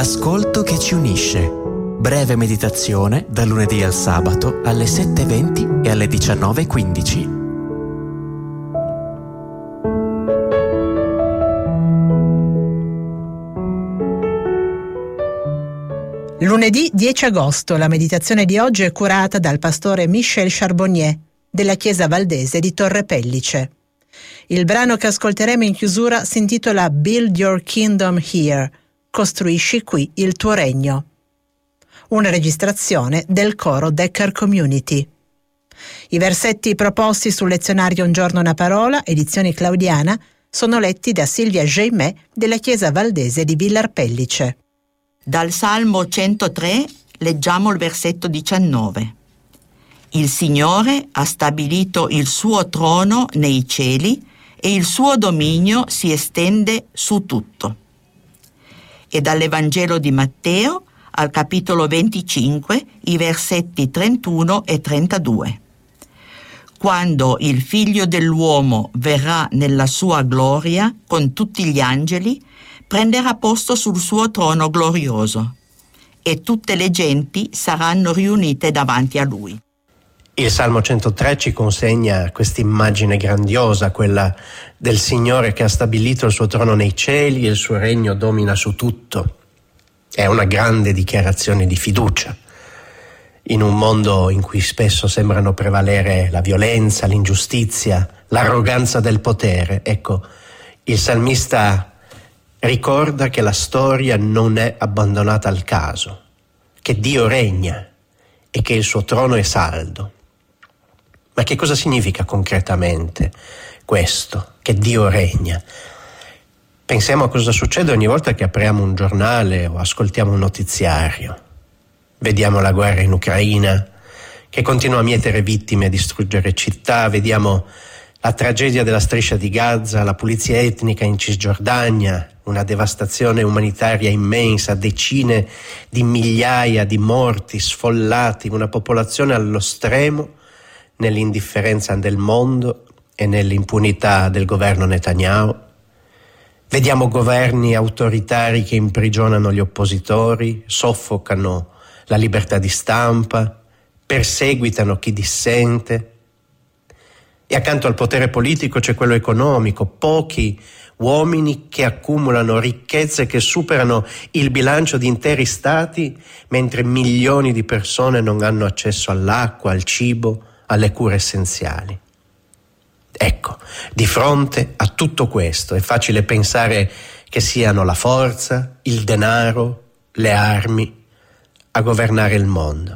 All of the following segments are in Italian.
L'ascolto che ci unisce. Breve meditazione dal lunedì al sabato alle 7:20 e alle 19:15. Lunedì 10 agosto, la meditazione di oggi è curata dal pastore Michel Charbonnier della Chiesa Valdese di Torre Pellice. Il brano che ascolteremo in chiusura si intitola Build Your Kingdom Here, costruisci qui il tuo regno. Una registrazione del coro Decker Community. I versetti proposti sul lezionario Un giorno una parola, edizione claudiana, sono letti da Silvia Geimet della Chiesa Valdese di Villar Pellice. Dal Salmo 103 leggiamo il versetto 19. Il Signore ha stabilito il suo trono nei cieli e il suo dominio si estende su tutto. E dall'Evangelo di Matteo al capitolo 25, i versetti 31 e 32. Quando il Figlio dell'uomo verrà nella sua gloria con tutti gli angeli, prenderà posto sul suo trono glorioso e tutte le genti saranno riunite davanti a lui. Il Salmo 103 ci consegna questa immagine grandiosa, quella del Signore che ha stabilito il suo trono nei cieli e il suo regno domina su tutto. È una grande dichiarazione di fiducia. In un mondo in cui spesso sembrano prevalere la violenza, l'ingiustizia, l'arroganza del potere, ecco, il salmista ricorda che la storia non è abbandonata al caso, che Dio regna e che il suo trono è saldo. Ma che cosa significa concretamente questo, che Dio regna? Pensiamo a cosa succede ogni volta che apriamo un giornale o ascoltiamo un notiziario. Vediamo la guerra in Ucraina, che continua a mietere vittime e distruggere città. Vediamo la tragedia della striscia di Gaza, la pulizia etnica in Cisgiordania, una devastazione umanitaria immensa, decine di migliaia di morti, sfollati, una popolazione allo stremo nell'indifferenza del mondo e nell'impunità del governo Netanyahu. Vediamo governi autoritari che imprigionano gli oppositori, soffocano la libertà di stampa, perseguitano chi dissente. E accanto al potere politico c'è quello economico, pochi uomini che accumulano ricchezze che superano il bilancio di interi stati, mentre milioni di persone non hanno accesso all'acqua, al cibo, alle cure essenziali. Ecco, di fronte a tutto questo è facile pensare che siano la forza, il denaro, le armi a governare il mondo.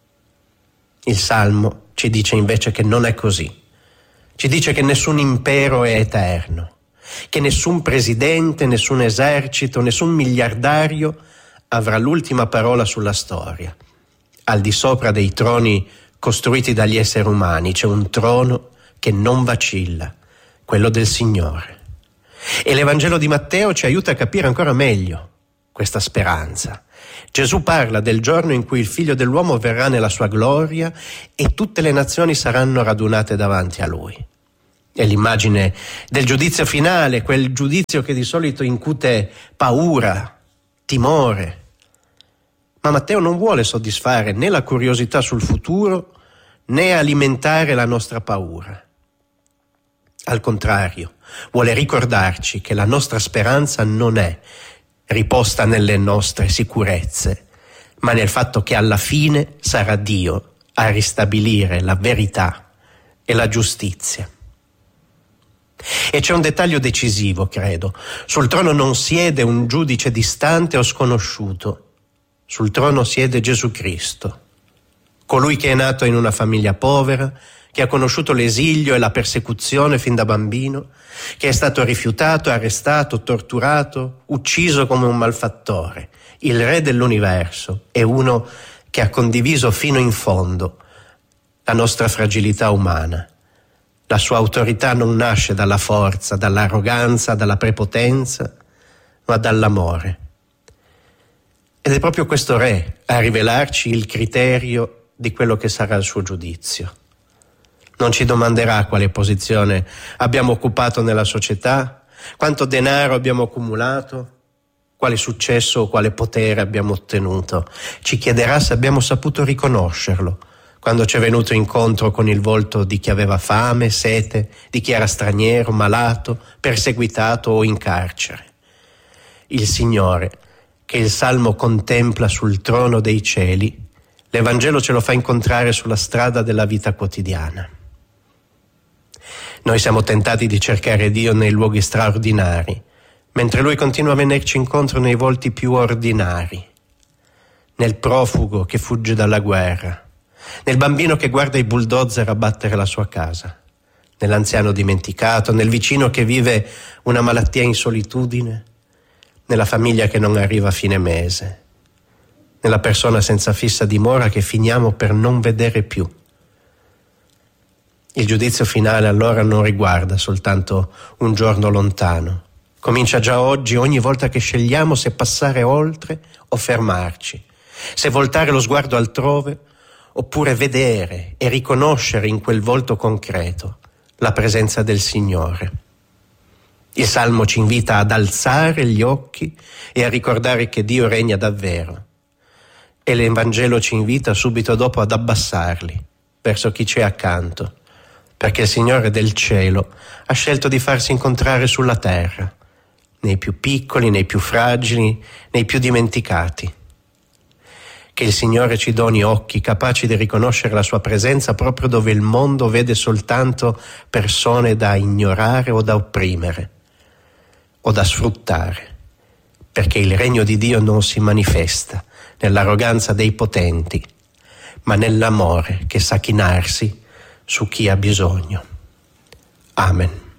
Il Salmo ci dice invece che non è così. Ci dice che nessun impero è eterno, che nessun presidente, nessun esercito, nessun miliardario avrà l'ultima parola sulla storia. Al di sopra dei troni costruiti dagli esseri umani c'è un trono che non vacilla, quello del Signore. E l'Evangelo di Matteo ci aiuta a capire ancora meglio questa speranza. Gesù parla del giorno in cui il Figlio dell'uomo verrà nella sua gloria e tutte le nazioni saranno radunate davanti a Lui. È l'immagine del giudizio finale, quel giudizio che di solito incute paura, timore. Ma Matteo non vuole soddisfare né la curiosità sul futuro né alimentare la nostra paura. Al contrario, vuole ricordarci che la nostra speranza non è riposta nelle nostre sicurezze, ma nel fatto che alla fine sarà Dio a ristabilire la verità e la giustizia. E c'è un dettaglio decisivo, credo. Sul trono non siede un giudice distante o sconosciuto. Sul trono siede Gesù Cristo, colui che è nato in una famiglia povera, che ha conosciuto l'esilio e la persecuzione fin da bambino, che è stato rifiutato, arrestato, torturato, ucciso come un malfattore. Il Re dell'universo è uno che ha condiviso fino in fondo la nostra fragilità umana. La sua autorità non nasce dalla forza, dall'arroganza, dalla prepotenza, ma dall'amore. Ed è proprio questo Re a rivelarci il criterio di quello che sarà il suo giudizio. Non ci domanderà quale posizione abbiamo occupato nella società, quanto denaro abbiamo accumulato, quale successo o quale potere abbiamo ottenuto. Ci chiederà se abbiamo saputo riconoscerlo quando ci è venuto incontro con il volto di chi aveva fame, sete, di chi era straniero, malato, perseguitato o in carcere. Il Signore, che il Salmo contempla sul trono dei cieli, l'Evangelo ce lo fa incontrare sulla strada della vita quotidiana. Noi siamo tentati di cercare Dio nei luoghi straordinari, mentre Lui continua a venirci incontro nei volti più ordinari, nel profugo che fugge dalla guerra, nel bambino che guarda i bulldozer abbattere la sua casa, nell'anziano dimenticato, nel vicino che vive una malattia in solitudine, nella famiglia che non arriva a fine mese, nella persona senza fissa dimora che finiamo per non vedere più. Il giudizio finale allora non riguarda soltanto un giorno lontano. Comincia già oggi, ogni volta che scegliamo se passare oltre o fermarci, se voltare lo sguardo altrove oppure vedere e riconoscere in quel volto concreto la presenza del Signore. Il Salmo ci invita ad alzare gli occhi e a ricordare che Dio regna davvero. E l'Evangelo ci invita subito dopo ad abbassarli verso chi c'è accanto, perché il Signore del cielo ha scelto di farsi incontrare sulla terra, nei più piccoli, nei più fragili, nei più dimenticati. Che il Signore ci doni occhi capaci di riconoscere la sua presenza proprio dove il mondo vede soltanto persone da ignorare o da opprimere o da sfruttare, perché il regno di Dio non si manifesta nell'arroganza dei potenti, ma nell'amore che sa chinarsi su chi ha bisogno. Amen.